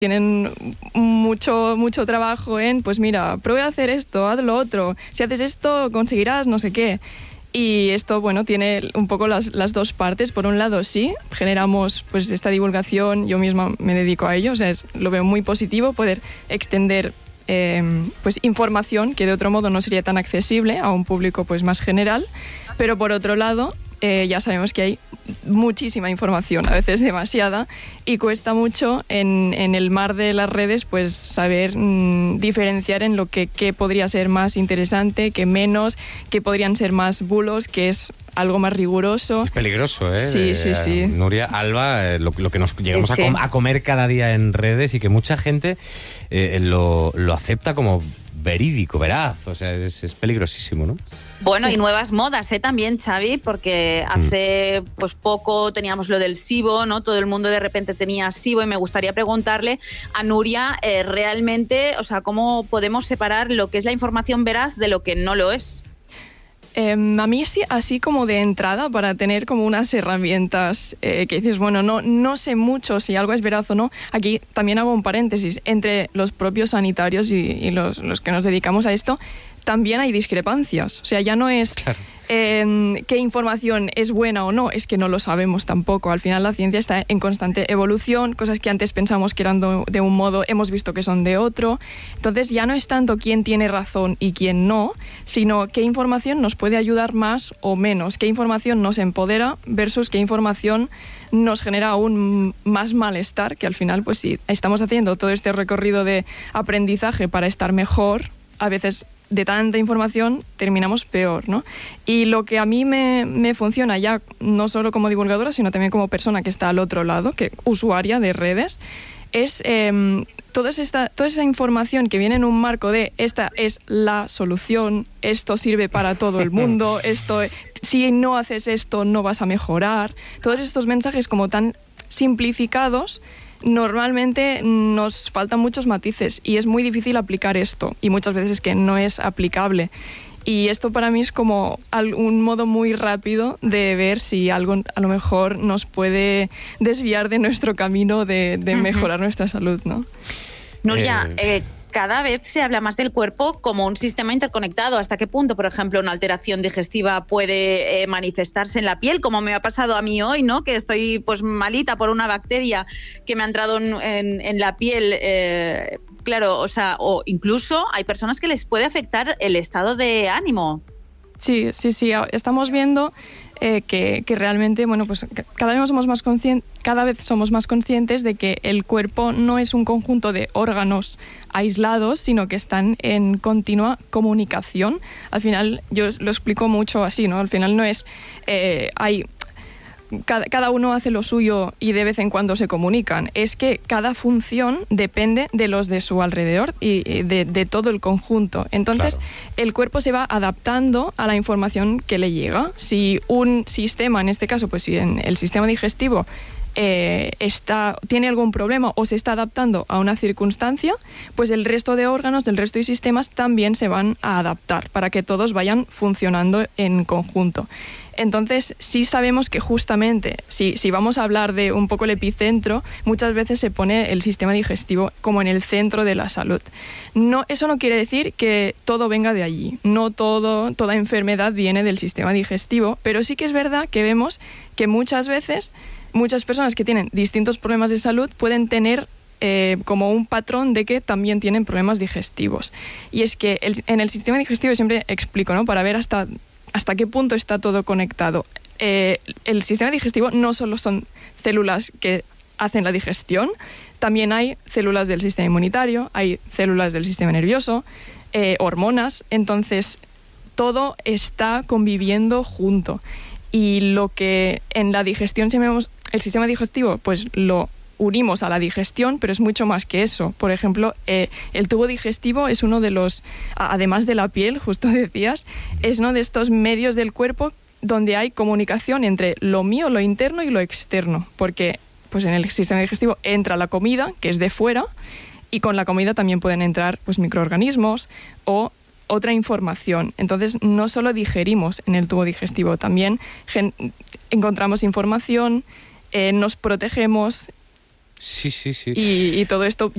tienen mucho trabajo en, pues mira, prueba a hacer esto, haz lo otro, si haces esto conseguirás no sé qué. Y esto, bueno, tiene un poco las dos partes. Por un lado, sí, generamos pues esta divulgación, yo misma me dedico a ello, o sea, lo veo muy positivo poder extender pues información que de otro modo no sería tan accesible a un público pues más general, pero por otro lado ya sabemos que hay muchísima información, a veces demasiada, y cuesta mucho en el mar de las redes pues saber diferenciar en lo que podría ser más interesante, que menos, que podrían ser más bulos, que es algo más riguroso. Es peligroso, ¿eh? Sí. Nuria, Alba, lo que nos llegamos a comer cada día en redes y que mucha gente lo acepta como verídico, veraz, o sea, es peligrosísimo, ¿no? Bueno, sí. Y nuevas modas, también, Xavi, porque hace pues poco teníamos lo del SIBO, ¿no? Todo el mundo de repente tenía SIBO, y me gustaría preguntarle a Nuria realmente, o sea, ¿cómo podemos separar lo que es la información veraz de lo que no lo es? A mí sí, así como de entrada, para tener como unas herramientas que dices, bueno, no sé mucho si algo es veraz o no. Aquí también hago un paréntesis. Entre los propios sanitarios y los que nos dedicamos a esto, también hay discrepancias. O sea, ya no es qué información es buena o no, es que no lo sabemos tampoco. Al final la ciencia está en constante evolución, cosas que antes pensamos que eran de un modo, hemos visto que son de otro. Entonces ya no es tanto quién tiene razón y quién no, sino qué información nos puede ayudar más o menos, qué información nos empodera versus qué información nos genera aún más malestar, que al final, pues si estamos haciendo todo este recorrido de aprendizaje para estar mejor, a veces de tanta información terminamos peor, ¿no? Y lo que a mí me funciona ya, no solo como divulgadora, sino también como persona que está al otro lado, que usuaria de redes, es toda esa información que viene en un marco de esta es la solución, esto sirve para todo el mundo, esto, si no haces esto no vas a mejorar. Todos estos mensajes como tan simplificados, normalmente nos faltan muchos matices y es muy difícil aplicar esto, y muchas veces es que no es aplicable. Y esto para mí es como un modo muy rápido de ver si algo a lo mejor nos puede desviar de nuestro camino de mejorar nuestra salud, ¿no? Nuria, cada vez se habla más del cuerpo como un sistema interconectado. ¿Hasta qué punto, por ejemplo, una alteración digestiva puede manifestarse en la piel? Como me ha pasado a mí hoy, ¿no? Que estoy pues malita por una bacteria que me ha entrado en la piel. Claro, o sea, o incluso hay personas que les puede afectar el estado de ánimo. Sí. Estamos viendo que realmente, bueno, pues cada vez somos más conscientes de que el cuerpo no es un conjunto de órganos aislados, sino que están en continua comunicación. Al final, yo lo explico mucho así, ¿no? Al final no es cada uno hace lo suyo y de vez en cuando se comunican. Es que cada función depende de los de su alrededor y de todo el conjunto. Entonces, claro, el cuerpo se va adaptando a la información que le llega. Si un sistema, en este caso, pues si en el sistema digestivo tiene algún problema o se está adaptando a una circunstancia, pues el resto de órganos del resto de sistemas también se van a adaptar para que todos vayan funcionando en conjunto. Entonces, sí sabemos que justamente, si vamos a hablar de un poco el epicentro, muchas veces se pone el sistema digestivo como en el centro de la salud. Eso no quiere decir que todo venga de allí. No toda enfermedad viene del sistema digestivo, pero sí que es verdad que vemos que muchas veces muchas personas que tienen distintos problemas de salud pueden tener como un patrón de que también tienen problemas digestivos. Y es que en el sistema digestivo siempre explico, ¿no? Para ver hasta qué punto está todo conectado. El sistema digestivo no solo son células que hacen la digestión, también hay células del sistema inmunitario, hay células del sistema nervioso, hormonas, entonces todo está conviviendo junto. Y lo que en la digestión el sistema digestivo, pues lo unimos a la digestión, pero es mucho más que eso. Por ejemplo, el tubo digestivo es uno de los, además de la piel, justo decías, es uno de estos medios del cuerpo donde hay comunicación entre lo mío, lo interno y lo externo, porque pues en el sistema digestivo entra la comida, que es de fuera, y con la comida también pueden entrar pues microorganismos o otra información. Entonces, no solo digerimos en el tubo digestivo, también encontramos información, nos protegemos. Sí, sí, sí. Y todo esto